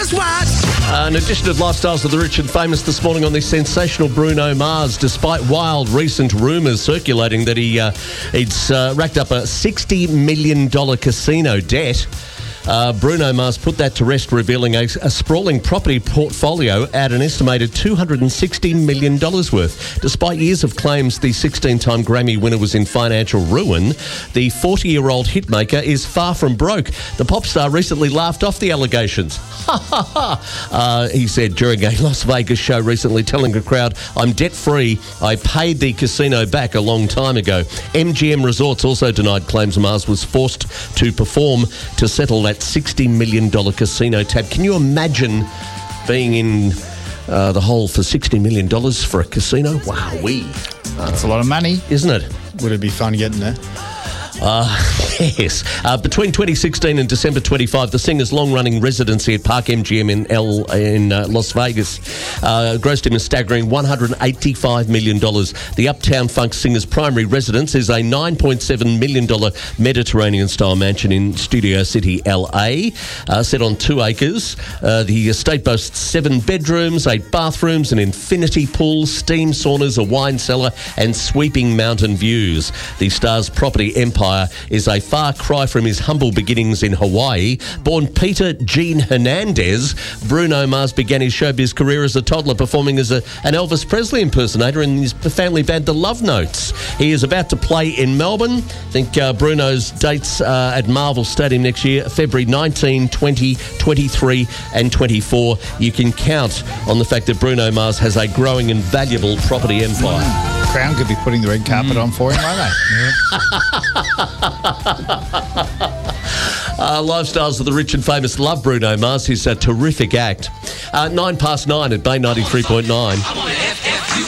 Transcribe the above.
just watch. An edition of Lifestyles of the Rich and Famous this morning on the sensational Bruno Mars, despite wild recent rumours circulating that he'd racked up a $60 million casino debt. Bruno Mars put that to rest, revealing a sprawling property portfolio at an estimated $260 million worth. Despite years of claims the 16-time Grammy winner was in financial ruin, the 40-year-old hitmaker is far from broke. The pop star recently laughed off the allegations. He said during a Las Vegas show recently, telling a crowd, "I'm debt-free. I paid the casino back a long time ago." MGM Resorts also denied claims Mars was forced to perform to settle that $60 million casino tab. Can you imagine being in the hole for $60 million for a casino? Wowee. That's a lot of money. Isn't it? Would it be fun getting there? Yes. Between 2016 and December 25, the singer's long-running residency at Park MGM in Las Vegas grossed him a staggering $185 million. The Uptown Funk singer's primary residence is a $9.7 million Mediterranean-style mansion in Studio City, LA, set on 2 acres. The estate boasts 7 bedrooms, 8 bathrooms, an infinity pool, steam saunas, a wine cellar, and sweeping mountain views. The star's property empire is a far cry from his humble beginnings in Hawaii. Born Peter Gene Hernandez, Bruno Mars began his showbiz career as a toddler, performing as an Elvis Presley impersonator in his family band The Love Notes. He is about to play in Melbourne. I think Bruno's dates at Marvel Stadium next year, February 19, 20, 23 and 24. You can count on the fact that Bruno Mars has a growing and valuable property empire. Crown could be putting the red carpet on for him, won't they? Lifestyles of the Rich and Famous love Bruno Mars. He's a terrific act. 9 past 9 at Bay 93.9.